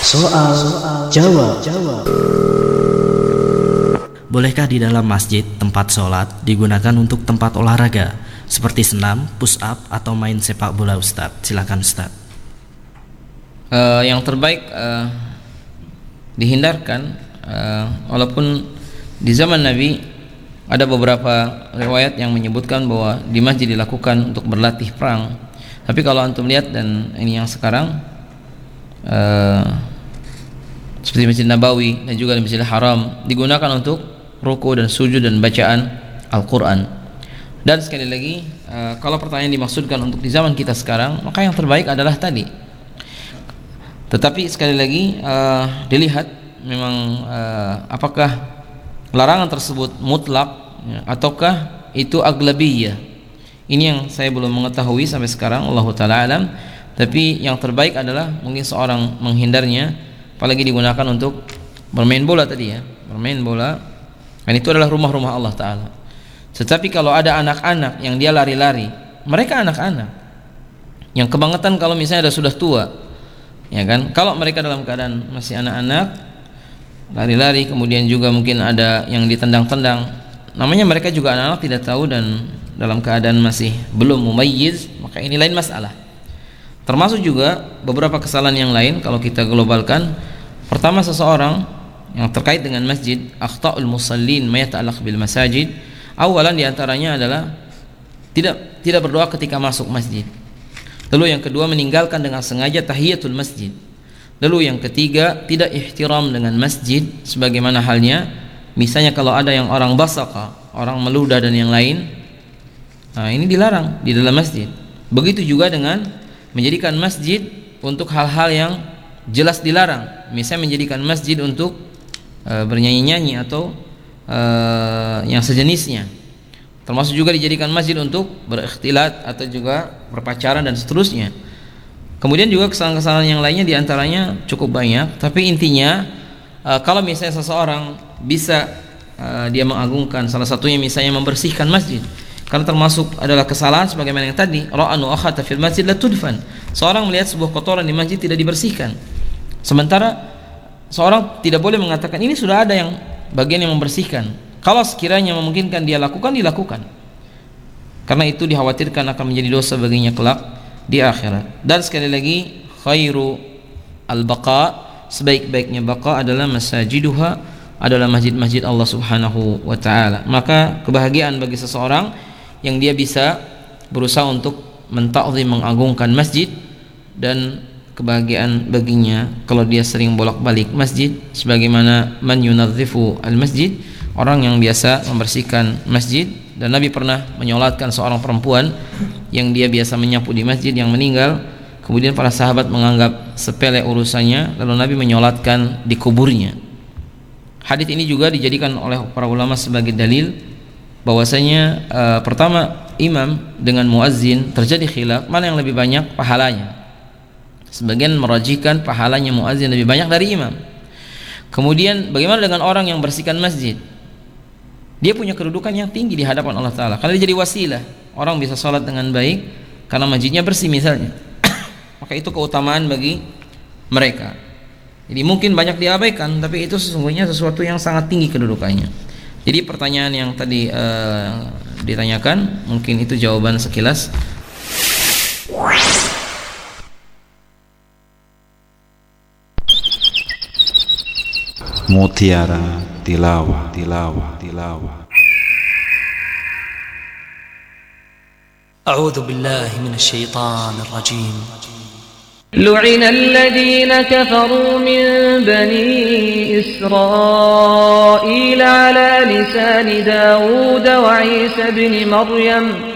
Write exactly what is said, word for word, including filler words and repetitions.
Soal jawab. Bolehkah di dalam masjid tempat sholat digunakan untuk tempat olahraga seperti senam, push up atau main sepak bola, Ustaz? Silakan, Ustaz. Uh, yang terbaik uh, dihindarkan, uh, walaupun di zaman Nabi ada beberapa riwayat yang menyebutkan bahwa di masjid dilakukan untuk berlatih perang. Tapi kalau antum lihat, dan ini yang sekarang uh, seperti Masjid Nabawi dan juga di Masjidil Haram digunakan untuk ruku dan sujud dan bacaan Al-Quran. Dan sekali lagi, uh, kalau pertanyaan dimaksudkan untuk di zaman kita sekarang, maka yang terbaik adalah tadi. Tetapi sekali lagi uh, dilihat memang uh, apakah larangan tersebut mutlak, ya, ataukah itu aglabiyah. Ini yang saya belum mengetahui sampai sekarang, Allahu ta'ala alam. Tapi yang terbaik adalah mungkin seorang menghindarnya, apalagi digunakan untuk bermain bola tadi, ya, bermain bola, dan itu adalah rumah-rumah Allah Ta'ala. Tetapi kalau ada anak-anak yang dia lari-lari, mereka anak-anak yang kebangetan kalau misalnya sudah tua, ya kan. Kalau mereka dalam keadaan masih anak-anak, lari-lari, kemudian juga mungkin ada yang ditendang-tendang, namanya mereka juga anak-anak, tidak tahu dan dalam keadaan masih belum mumayyiz, maka ini lain masalah. Termasuk juga beberapa kesalahan yang lain kalau kita globalkan. Pertama, seseorang yang terkait dengan masjid, akhta'ul musallin ma yata'allaq bil masajid. Awalan diantaranya adalah tidak tidak berdoa ketika masuk masjid. Lalu yang kedua, meninggalkan dengan sengaja tahiyatul masjid. Lalu yang ketiga, tidak ihtiram dengan masjid, sebagaimana halnya misalnya kalau ada yang orang basaka, orang meludah dan yang lain, nah ini dilarang di dalam masjid. Begitu juga dengan menjadikan masjid untuk hal-hal yang jelas dilarang, misalnya menjadikan masjid untuk e, bernyanyi-nyanyi atau e, yang sejenisnya. Termasuk juga dijadikan masjid untuk berikhtilat atau juga berpacaran dan seterusnya. Kemudian juga kesalahan-kesalahan yang lainnya diantaranya cukup banyak. Tapi intinya e, kalau misalnya seseorang bisa e, dia mengagungkan, salah satunya misalnya membersihkan masjid, karena termasuk adalah kesalahan sebagaimana yang tadi, ra'anu akhata fil masjid la tudfan. Seorang melihat sebuah kotoran di masjid tidak dibersihkan. Sementara seorang tidak boleh mengatakan ini sudah ada yang bagian yang membersihkan. Kalau sekiranya memungkinkan dia lakukan, dilakukan. Karena itu dikhawatirkan akan menjadi dosa baginya kelak di akhirat. Dan sekali lagi, khairu al-baqa, sebaik-baiknya baqa adalah masajiduha, adalah masjid-masjid Allah Subhanahu wa taala. Maka kebahagiaan bagi seseorang yang dia bisa berusaha untuk mentakzim, mengagungkan masjid, dan kebahagiaan baginya kalau dia sering bolak-balik masjid, sebagaimana man yunadzifu al-masjid, orang yang biasa membersihkan masjid. Dan Nabi pernah menyolatkan seorang perempuan yang dia biasa menyapu di masjid yang meninggal. Kemudian para sahabat menganggap sepele urusannya, lalu Nabi menyolatkan di kuburnya. Hadis ini juga dijadikan oleh para ulama sebagai dalil bahwasanya uh, pertama, imam dengan muazzin terjadi khilaf mana yang lebih banyak pahalanya. Sebagian merajihkan pahalanya muazzin lebih banyak dari imam. Kemudian bagaimana dengan orang yang bersihkan masjid? Dia punya kedudukan yang tinggi di hadapan Allah Ta'ala, karena dia jadi wasilah orang bisa sholat dengan baik karena masjidnya bersih misalnya. Maka itu keutamaan bagi mereka. Jadi mungkin banyak diabaikan, tapi itu sesungguhnya sesuatu yang sangat tinggi kedudukannya. Jadi pertanyaan yang tadi uh, ditanyakan, mungkin itu jawaban sekilas. Mutiara Tilawah, Tilawah, Tilawah. A'udzu billahi minasy syaithanir rajim. لعن الذين كفروا من بني إسرائيل على لسان داود وعيسى بن مريم